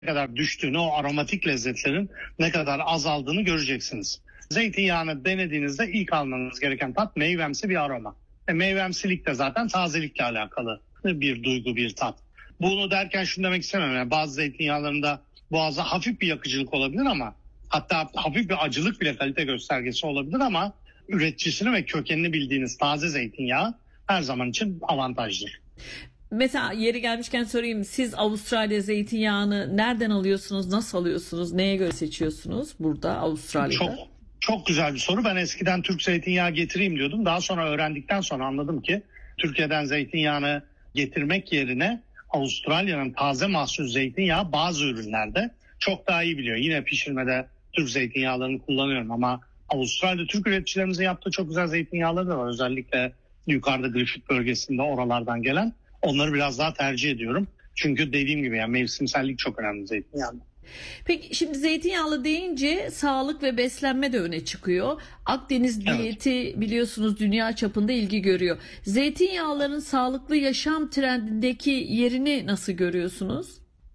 kadar düştüğünü, o aromatik lezzetlerin ne kadar azaldığını göreceksiniz. Zeytinyağını denediğinizde ilk almanız gereken tat meyvemsi bir aroma. Meyvemsilik de zaten tazelikle alakalı bir duygu, bir tat. Bunu derken şunu demek istemem. Yani bazı zeytinyağlarında boğaza hafif bir yakıcılık olabilir ama hatta hafif bir acılık bile kalite göstergesi olabilir ama üreticisini ve kökenini bildiğiniz taze zeytinyağı her zaman için avantajlı. Mesela yeri gelmişken sorayım, siz Avustralya zeytinyağını nereden alıyorsunuz, nasıl alıyorsunuz, neye göre seçiyorsunuz burada Avustralya'da? Çok güzel bir soru. Ben eskiden Türk zeytinyağı getireyim diyordum. Daha sonra öğrendikten sonra anladım ki Türkiye'den zeytinyağını getirmek yerine Avustralya'nın taze mahsul zeytinyağı bazı ürünlerde çok daha iyi biliyor. Yine pişirmede Türk zeytinyağlarını kullanıyorum ama Avustralya Türk üreticilerimizin yaptığı çok güzel zeytinyağları da var. Özellikle yukarıda Griffith bölgesinde oralardan gelen. Onları biraz daha tercih ediyorum. Çünkü dediğim gibi yani mevsimsellik çok önemli zeytinyağında. Peki şimdi zeytinyağlı deyince sağlık ve beslenme de öne çıkıyor. Akdeniz diyeti biliyorsunuz dünya çapında ilgi görüyor. Zeytinyağların sağlıklı yaşam trendindeki yerini nasıl görüyorsunuz?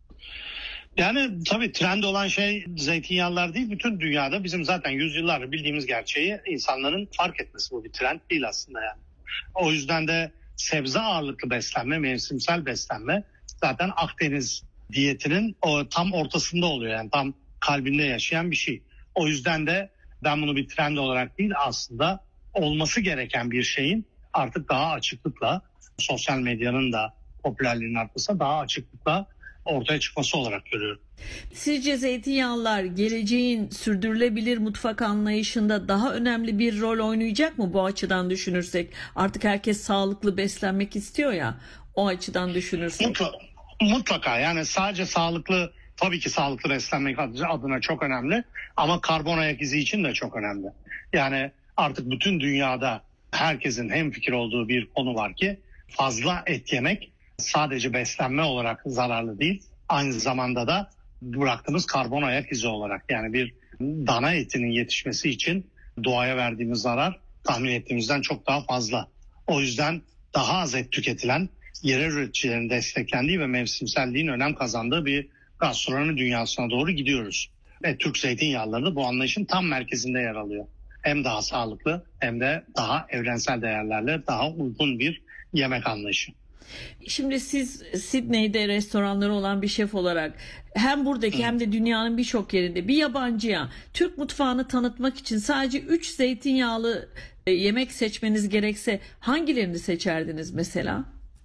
Yani tabii trend olan şey zeytinyağlar değil, bütün dünyada bizim zaten yüzyıllardır bildiğimiz gerçeği insanların fark etmesi, bu bir trend değil aslında yani. O yüzden de sebze ağırlıklı beslenme, mevsimsel beslenme zaten Akdeniz diyetinin tam ortasında oluyor. Yani tam kalbinde yaşayan bir şey. O yüzden de ben bunu bir trend olarak değil, aslında olması gereken bir şeyin artık daha açıklıkla, sosyal medyanın da popülerliğinin artması, daha açıklıkla ortaya çıkması olarak görüyorum. Sizce zeytinyağlılar geleceğin sürdürülebilir mutfak anlayışında daha önemli bir rol oynayacak mı bu açıdan düşünürsek? Artık herkes sağlıklı beslenmek istiyor ya, o açıdan düşünürsek. Mutlaka yani sadece sağlıklı, tabii ki sağlıklı beslenmek adına çok önemli ama karbon ayak izi için de çok önemli. Yani artık bütün dünyada herkesin hemfikir olduğu bir konu var ki fazla et yemek sadece beslenme olarak zararlı değil, aynı zamanda da bıraktığımız karbon ayak izi olarak, yani bir dana etinin yetişmesi için doğaya verdiğimiz zarar tahmin ettiğimizden çok daha fazla. O yüzden daha az et tüketilen, yerel üreticilerin desteklendiği ve mevsimselliğin önem kazandığı bir gastronomi dünyasına doğru gidiyoruz. Ve Türk zeytinyağları da bu anlayışın tam merkezinde yer alıyor. Hem daha sağlıklı hem de daha evrensel değerlerle daha uygun bir yemek anlayışı. Şimdi siz Sydney'de restoranları olan bir şef olarak hem buradaki hem de dünyanın birçok yerinde bir yabancıya Türk mutfağını tanıtmak için sadece 3 zeytinyağlı yemek seçmeniz gerekse hangilerini seçerdiniz mesela?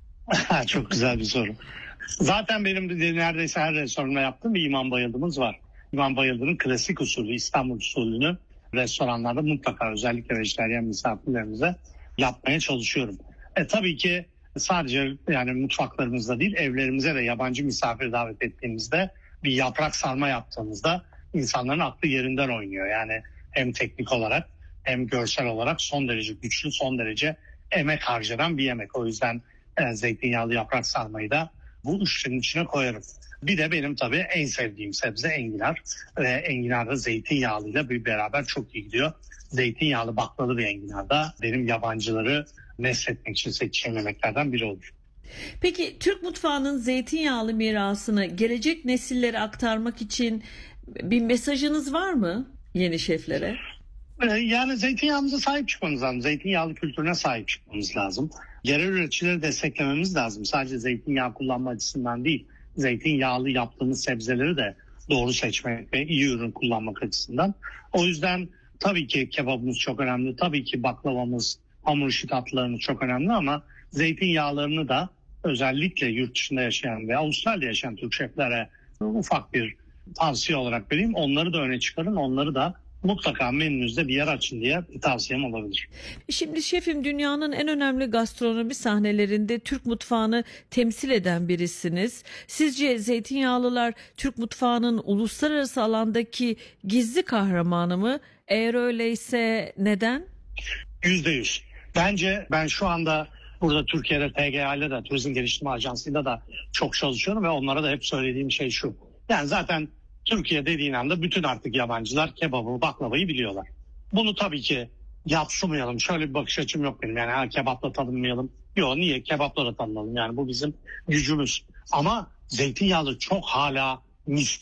Çok güzel bir soru. Zaten benim neredeyse her restoranda yaptığım bir İmam Bayıldı'mız var. İmam Bayıldı'nın klasik usulü, İstanbul usulünü restoranlarda mutlaka özellikle vejetaryen misafirlerimize yapmaya çalışıyorum. Tabii ki sadece yani mutfaklarımızda değil, evlerimize de yabancı misafir davet ettiğimizde bir yaprak sarma yaptığımızda insanların aklı yerinden oynuyor. Yani hem teknik olarak hem görsel olarak son derece güçlü, son derece emek harcanan bir yemek. O yüzden zeytinyağlı yaprak sarmayı da bu üçlünün içine koyarım. Bir de benim tabii en sevdiğim sebze enginar. Enginar da zeytinyağlıyla bir beraber çok iyi gidiyor. Zeytinyağlı baklalı bir enginar da benim yabancıları nesletmek için seçeceğim yemeklerden biri olur. Peki Türk mutfağının zeytinyağlı mirasını gelecek nesillere aktarmak için bir mesajınız var mı yeni şeflere? Yani zeytinyağımıza sahip çıkmamız lazım. Zeytinyağlı kültürüne sahip çıkmamız lazım. Yerel üreticileri desteklememiz lazım. Sadece zeytinyağı kullanma açısından değil, zeytinyağlı yaptığımız sebzeleri de doğru seçmek ve iyi ürün kullanmak açısından. O yüzden tabii ki kebabımız çok önemli. Tabii ki baklavamız, hamur işi tatlılarımız çok önemli ama zeytinyağlarını da özellikle yurt dışında yaşayan ve Avustralya'da yaşayan Türk şeflere ufak bir tavsiye olarak vereyim. Onları da öne çıkarın, onları da mutlaka menünüzde bir yer açın diye bir tavsiyem olabilir. Şimdi şefim, dünyanın en önemli gastronomi sahnelerinde Türk mutfağını temsil eden birisiniz. Sizce zeytinyağlılar Türk mutfağının uluslararası alandaki gizli kahramanı mı? Eğer öyleyse neden? %100. Bence ben şu anda burada Türkiye'de TGA ile de Turizm Geliştirme Ajansı'yla da çok çalışıyorum ve onlara da hep söylediğim şey şu. Yani zaten Türkiye dediğin anda bütün artık yabancılar kebabı, baklavayı biliyorlar. Bunu tabii ki yadsımayalım. Şöyle bir bakış açım yok benim. Yani kebapla tanınmayalım. Yok, niye? Kebapla da tanınalım. Yani bu bizim gücümüz. Ama zeytinyağlı çok hala mis